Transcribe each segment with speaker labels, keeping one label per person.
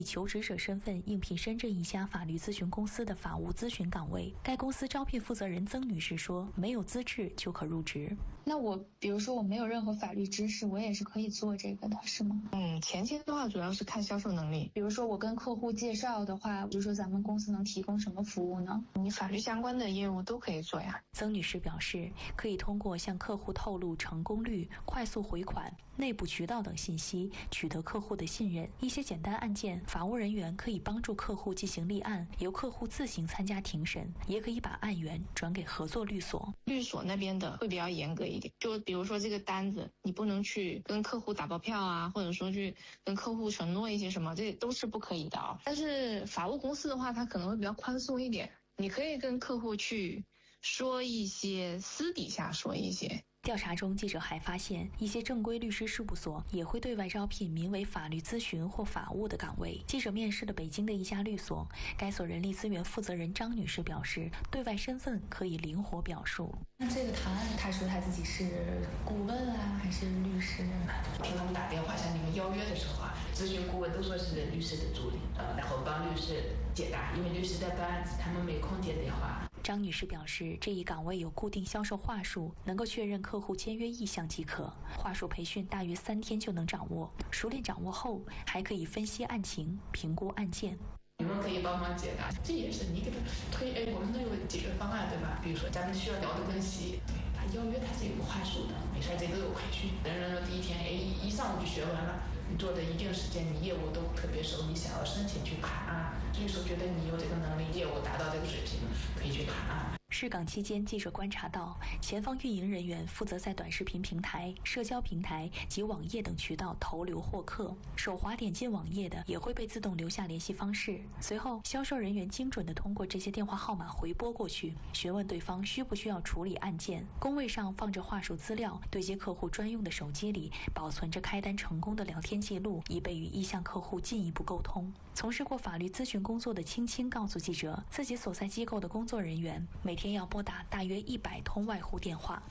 Speaker 1: 以求职者身份应聘深圳一家法律咨询公司的法务咨询岗位。该公司招聘负责人曾女士说，没有资质就可入职。
Speaker 2: 那我比如说我没有任何法律知识，我也是可以做这个的，是吗？
Speaker 3: 前期的话主要是看销售能力。
Speaker 2: 比如说我跟客户介绍的话，比如说咱们公司能提供什么服务呢？
Speaker 3: 你法律相关的业务都可以做呀。
Speaker 1: 曾女士表示，可以通过向客户透露成功率、快速回款、内部渠道等信息，取得客户的信任。一些简单案件，法务人员可以帮助客户进行立案，由客户自行参加庭审，也可以把案源转给合作律所。
Speaker 3: 律所那边的会比较严格一点，就比如说这个单子，你不能去跟客户打包票啊，或者说去跟客户承诺一些什么，这都是不可以的啊。但是法务公司的话，它可能会比较宽松一点，你可以跟客户去说一些，私底下说一些。
Speaker 1: 调查中，记者还发现，一些正规律师事务所也会对外招聘名为法律咨询或法务的岗位。记者面试了北京的一家律所，该所人力资源负责人张女士表示，对外身份可以灵活表述。
Speaker 4: 那这个谈案，他说他自己是顾问啊，还是律师啊？
Speaker 5: 听他们打电话向你们邀约的时候啊，咨询顾问都说是律师的助理，然后帮律师解答，因为律师在办案子，他们没空接电话。
Speaker 1: 张女士表示，这一岗位有固定销售话术，能够确认客户签约意向即可。话术培训大约3天就能掌握，熟练掌握后，还可以分析案情、评估案件。
Speaker 5: 你们可以帮忙解答，这也是你给他推，我们都有解决方案，对吧？比如说咱们需要聊得更细，他邀约他是有个话术的，没事，这都有培训。人说第一天，一上午就学完了，你做的一定时间，你业务都特别熟，你想要申请去谈案，律师觉得你有这个能力，业务达到这个水平，可以去谈案。
Speaker 1: 试岗期间，记者观察到，前方运营人员负责在短视频平台、社交平台及网页等渠道投流获客，手滑点进网页的也会被自动留下联系方式。随后，销售人员精准地通过这些电话号码回拨过去，询问对方需不需要处理案件。工位上放着话术资料，对接客户专用的手机里保存着开单成功的聊天记录，以备与意向客户进一步沟通。从事过法律咨询工作的青青告诉记者，自己所在机构的工作人员每天要拨打大约100通外呼电话。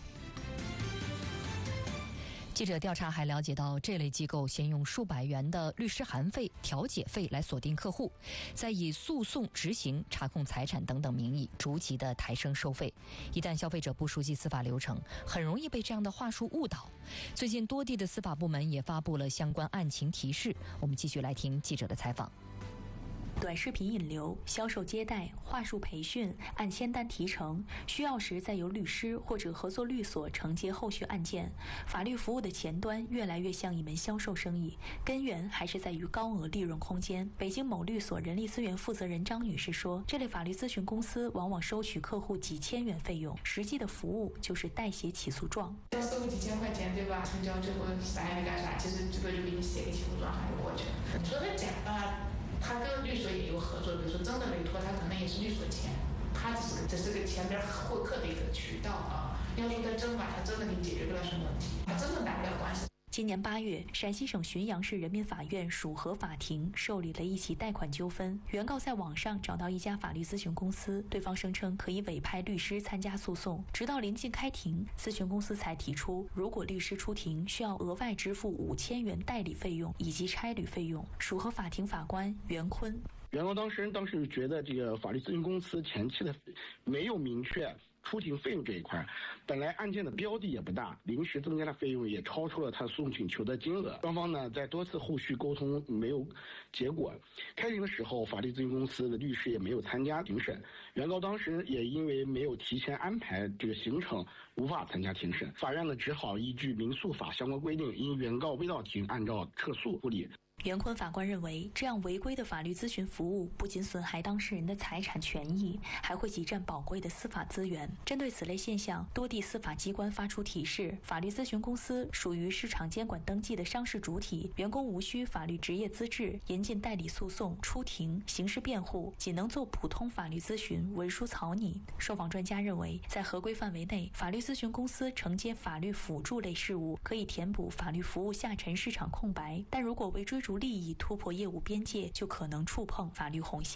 Speaker 6: 记者调查还了解到，这类机构先用数百元的律师函费、调解费来锁定客户，再以诉讼、执行、查控财产等等名义逐级的抬升收费。一旦消费者不熟悉司法流程，很容易被这样的话术误导。最近多地的司法部门也发布了相关案情提示。我们继续来听记者的采访。
Speaker 1: 短视频引流、销售接待、话术培训、按签单提成，需要时再由律师或者合作律所承接后续案件。法律服务的前端越来越像一门销售生意，根源还是在于高额利润空间。北京某律所人力资源负责人张女士说，这类法律咨询公司往往收取客户几千元费用，实际的服务就是代写起诉状。
Speaker 5: 要收几千块钱，对吧？成交之后啥也没干啥，其实最多就给你写个起诉状，还就过去了。你说的假吧？他跟律所也有合作，比如说真的委托，他可能也是律所签，他只是个前边获客的一个渠道啊。要说他真吧，他真的给你解决不了什么问题，他真的打不了官司。
Speaker 1: 今年8月，陕西省浔阳市人民法院属河法庭受理了一起贷款纠纷。原告在网上找到一家法律咨询公司，对方声称可以委派律师参加诉讼。直到临近开庭，咨询公司才提出，如果律师出庭，需要额外支付5000元代理费用以及差旅费用。属河法庭法官袁坤。
Speaker 7: 原告当事人当时觉得这个法律咨询公司前期的没有明确出庭费用这一块，本来案件的标的也不大，临时增加的费用也超出了他诉讼请求的金额。双方呢在多次后续沟通没有结果，开庭的时候法律咨询公司的律师也没有参加庭审，原告当事人也因为没有提前安排这个行程，无法参加庭审。法院呢只好依据民诉法相关规定，因原告未到庭，按照撤诉处理。
Speaker 1: 袁坤法官认为，这样违规的法律咨询服务不仅损害当事人的财产权益，还会挤占宝贵的司法资源。针对此类现象，多地司法机关发出提示，法律咨询公司属于市场监管登记的商事主体，员工无需法律执业资质，严禁代理诉讼、出庭、刑事辩护，仅能做普通法律咨询、文书草拟。受访专家认为，在合规范围内，法律咨询公司承接法律辅助类事务，可以填补法律服务下沉市场空白，但如果为追逐利益突破业务边界，就可能触碰法律红线。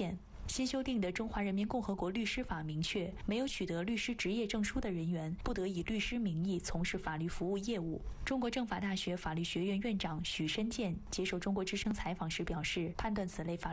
Speaker 1: 新修订的《中华人民共和国律师法》明确，没有取得律师执业证书的人员不得以律师名义从事法律服务业务。中国政法大学法律学院院长许申健接受中国之声采访时表示，判断此类法律